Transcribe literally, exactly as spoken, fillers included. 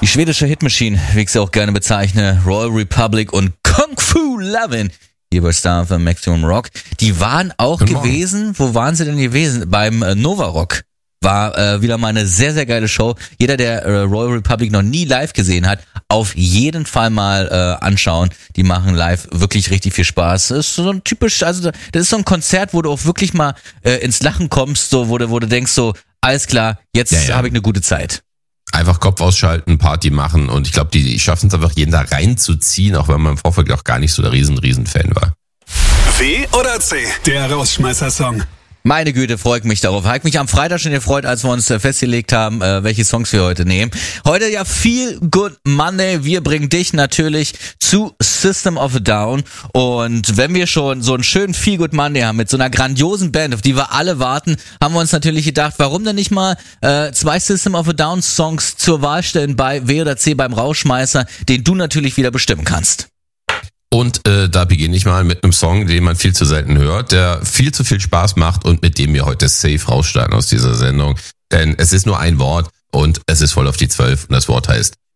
schwedische Hitmaschine, wie ich sie auch gerne bezeichne, Royal Republic und Kung Fu Lovin', hier bei Star F M Maximum Rock, die waren auch Guten gewesen, Morgen. wo waren sie denn gewesen? Beim äh, Nova Rock. War äh, wieder mal eine sehr, sehr geile Show. Jeder, der äh, Royal Republic noch nie live gesehen hat, auf jeden Fall mal äh, anschauen. Die machen live wirklich richtig viel Spaß. Das ist so ein typisch, also das ist so ein Konzert, wo du auch wirklich mal äh, ins Lachen kommst, so wo du, wo du denkst so, alles klar, jetzt Ja, ja. habe ich eine gute Zeit. Einfach Kopf ausschalten, Party machen und ich glaube, die, die schaffen es einfach, jeden da reinzuziehen, auch wenn man im Vorfeld auch gar nicht so der riesen, riesen Fan war. W oder C, der Rausschmeißer-Song. Meine Güte, freue ich mich darauf. Habe ich mich am Freitag schon gefreut, als wir uns äh, festgelegt haben, äh, welche Songs wir heute nehmen. Heute ja Feel Good Monday. Wir bringen dich natürlich zu System of a Down. Und wenn wir schon so einen schönen Feel Good Monday haben mit so einer grandiosen Band, auf die wir alle warten, haben wir uns natürlich gedacht, warum denn nicht mal äh, zwei System of a Down Songs zur Wahl stellen bei W oder C beim Rauschmeißer, den du natürlich wieder bestimmen kannst. Und äh, da beginne ich mal mit einem Song, den man viel zu selten hört, der viel zu viel Spaß macht und mit dem wir heute safe rausstarten aus dieser Sendung. Denn es ist nur ein Wort und es ist voll auf die zwölf und das Wort heißt